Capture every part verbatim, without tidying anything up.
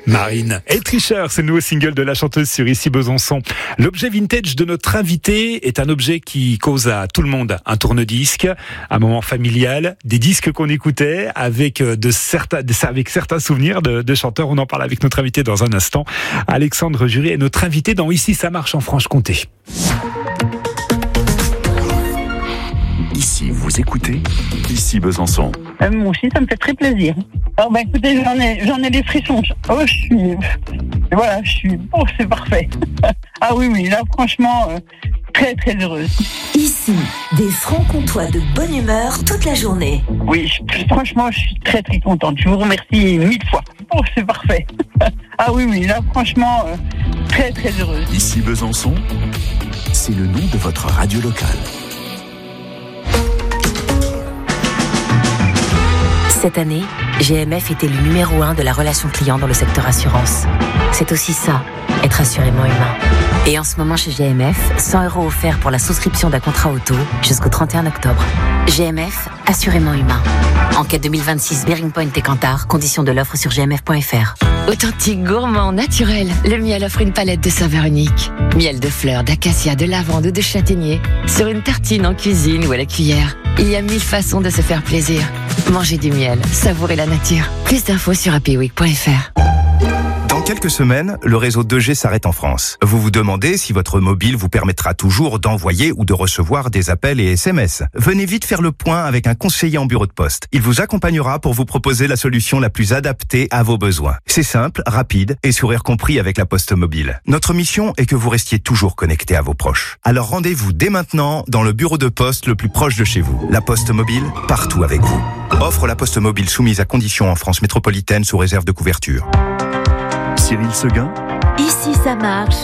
Marine et Tricheur, c'est le nouveau single de la chanteuse sur Ici Besançon. L'objet vintage de notre invité est un objet qui cause à tout le monde un tourne-disque, un moment familial, des disques qu'on écoutait avec de certains, avec certains souvenirs de, de chanteurs. On en parle avec notre invité dans un instant. Alexandre Jury est notre invité dans Ici ça marche en Franche-Comté. Ici, vous écoutez Ici Besançon. Euh, moi aussi, ça me fait très plaisir. Alors, bah, écoutez, j'en ai, j'en ai des frissons. Oh, je suis, voilà, je suis, oh, c'est parfait. Ah oui, oui, là, franchement, euh, très, très heureuse. Ici, des francs-comtois de bonne humeur toute la journée. Oui, je, franchement, je suis très, très contente. Je vous remercie mille fois. Oh, c'est parfait. Ah oui, oui, là, franchement, euh, très, très heureuse. Ici Besançon, c'est le nom de votre radio locale. Cette année, G M F était le numéro un de la relation client dans le secteur assurance. C'est aussi ça, être assurément humain. Et en ce moment chez G M F, cent euros offerts pour la souscription d'un contrat auto jusqu'au trente et un octobre. G M F, assurément humain. Enquête deux mille vingt-six, Bearing Point et Kantar, conditions de l'offre sur g m f point f r. Authentique, gourmand, naturel, le miel offre une palette de saveurs uniques. Miel de fleurs, d'acacia, de lavande ou de châtaignier, sur une tartine en cuisine ou à la cuillère. Il y a mille façons de se faire plaisir. Mangez du miel, savourez la nature. Plus d'infos sur happy week point f r. Dans quelques semaines, le réseau deux G s'arrête en France. Vous vous demandez si votre mobile vous permettra toujours d'envoyer ou de recevoir des appels et S M S. Venez vite faire le point avec un conseiller en bureau de poste. Il vous accompagnera pour vous proposer la solution la plus adaptée à vos besoins. C'est simple, rapide et sourire compris avec la Poste Mobile. Notre mission est que vous restiez toujours connecté à vos proches. Alors rendez-vous dès maintenant dans le bureau de poste le plus proche de chez vous. La Poste Mobile, partout avec vous. Offre la Poste Mobile soumise à conditions en France métropolitaine sous réserve de couverture. Cyril Seguin, Ici ça marche.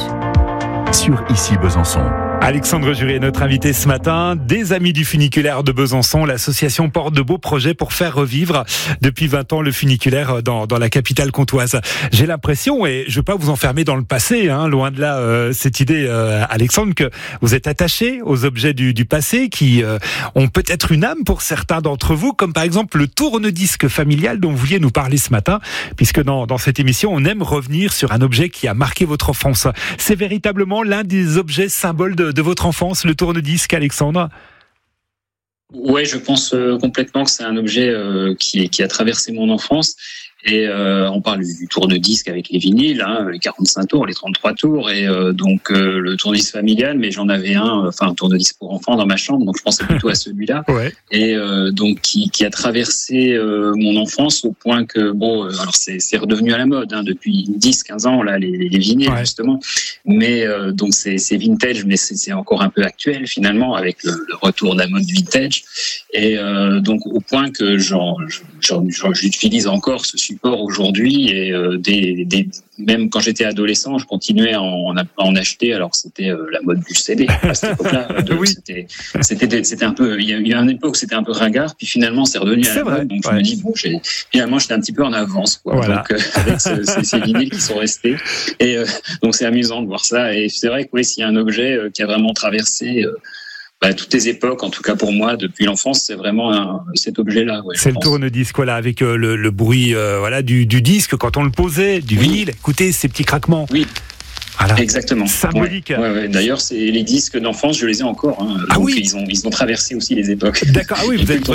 sur Ici Besançon. Alexandre Jury est notre invité ce matin. Des Amis du Funiculaire de Besançon, l'association porte de beaux projets pour faire revivre depuis vingt ans le funiculaire dans, dans la capitale comtoise. J'ai l'impression, et je ne veux pas vous enfermer dans le passé, hein, loin de là euh, cette idée, euh, Alexandre, que vous êtes attaché aux objets du, du passé qui euh, ont peut-être une âme pour certains d'entre vous, comme par exemple le tourne-disque familial dont vous vouliez nous parler ce matin, puisque dans, dans cette émission, on aime revenir sur un objet qui a marqué votre enfance. C'est véritablement l'un des objets symboles de de votre enfance, le tourne-disque, Alexandre? Ouais, je pense euh, complètement que c'est un objet euh, qui, qui a traversé mon enfance. Et euh, on parle du tourne-disque avec les vinyles, hein, les quarante-cinq tours, les trente-trois tours, et euh, donc euh, le tourne-disque familial. Mais j'en avais un, enfin un tourne-disque pour enfants dans ma chambre, donc je pensais plutôt à celui-là. Ouais. Et euh, donc qui, qui a traversé euh, mon enfance au point que bon, euh, alors c'est, c'est redevenu à la mode hein, depuis dix, quinze ans là, les, les vinyles ouais. justement. Mais euh, donc c'est, c'est vintage, mais c'est, c'est encore un peu actuel finalement avec le, le retour de la mode vintage. Et euh, donc au point que j'en, j'en, j'en, j'utilise encore ce support aujourd'hui et euh, des, des, même quand j'étais adolescent, je continuais à en, à en acheter alors que c'était euh, la mode du C D à cette époque-là. De, oui. C'était, c'était, c'était un peu, il y a eu une époque où c'était un peu ringard, puis finalement c'est redevenu à la mode. Donc ouais. je me dis bon, j'ai, finalement j'étais un petit peu en avance, quoi. Voilà. Donc euh, avec ce, ces, ces vinyles qui sont restés. Et euh, donc c'est amusant de voir ça. Et c'est vrai que oui, s'il y a un objet euh, qui a vraiment traversé euh, Bah, toutes les époques, en tout cas pour moi, depuis l'enfance, c'est vraiment un, cet objet-là. Ouais, c'est le tourne-disque, voilà, avec euh, le, le bruit, euh, voilà, du, du disque quand on le posait, du oui. vinyle. Écoutez ces petits craquements. Oui. Voilà. Exactement. Symbolique. Ouais, ouais, ouais. D'ailleurs, c'est les disques d'enfance, je les ai encore. Hein. Ah Donc, oui. Ils ont, ils ont traversé aussi les époques. D'accord. Ah oui, vous êtes